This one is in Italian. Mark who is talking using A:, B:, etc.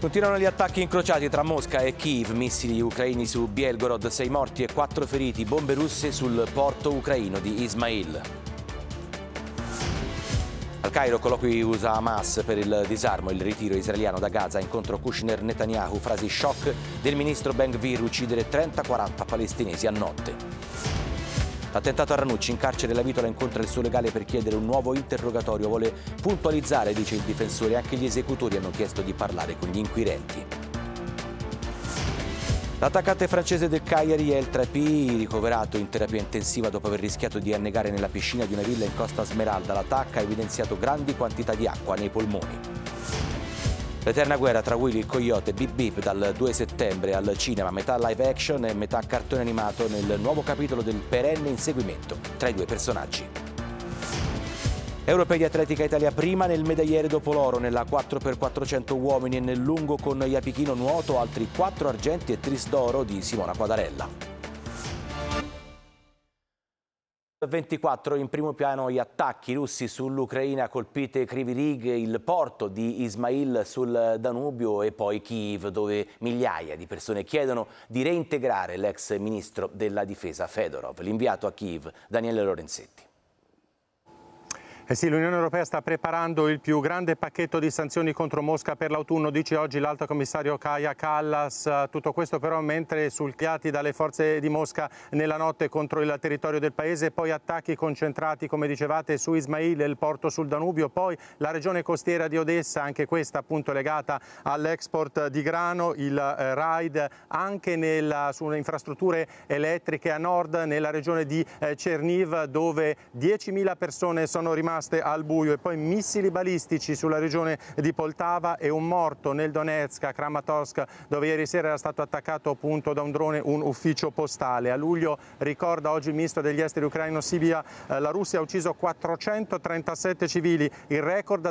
A: Continuano gli attacchi incrociati tra Mosca e Kiev, missili ucraini su Belgorod, 6 morti e 4 feriti, bombe russe sul porto ucraino di Ismail. Al Cairo colloqui USA-Hamas per il disarmo e il ritiro israeliano da Gaza, incontro Kushner-Netanyahu, frasi shock del ministro Ben-Gvir, uccidere 30-40 palestinesi a notte. L'attentato a Ranucci, in carcere la Vitola incontra il suo legale per chiedere un nuovo interrogatorio, vuole puntualizzare, dice il difensore, anche gli esecutori hanno chiesto di parlare con gli inquirenti. L'attaccante francese del Cagliari El Trapi, ricoverato in terapia intensiva dopo aver rischiato di annegare nella piscina di una villa in Costa Smeralda. L'attacco ha evidenziato grandi quantità di acqua nei polmoni. L'eterna guerra tra Willy il Coyote e Bip Bip dal 2 settembre al cinema, metà live action e metà cartone animato nel nuovo capitolo del perenne inseguimento tra i due personaggi. Europei di Atletica Italia prima nel medagliere dopo l'oro nella 4x400 uomini e nel lungo con Iapichino nuoto, altri 4 argenti e tris d'oro di Simona Quadarella. 24 in primo piano gli attacchi russi sull'Ucraina, colpite Kryvyi Rih, il porto di Ismail sul Danubio, e poi Kiev, dove migliaia di persone chiedono di reintegrare l'ex ministro della difesa Fedorov. L'inviato a Kiev, Daniele Lorenzetti.
B: Sì, l'Unione Europea sta preparando il più grande pacchetto di sanzioni contro Mosca per l'autunno, dice oggi l'alto commissario Kaja Kallas. Tutto questo però mentre sulchiati dalle forze di Mosca nella notte contro il territorio del paese, poi attacchi concentrati, come dicevate, su Ismail, il porto sul Danubio, poi la regione costiera di Odessa, anche questa appunto legata all'export di grano, il raid anche sulle infrastrutture elettriche a nord, nella regione di Cherniv, dove 10.000 persone sono rimaste al buio, e poi missili balistici sulla regione di Poltava e un morto nel Donetsk, a Kramatorsk, dove ieri sera era stato attaccato appunto da un drone un ufficio postale. A luglio, ricorda oggi il ministro degli esteri ucraino Sybiha, la Russia ha ucciso 437 civili, il record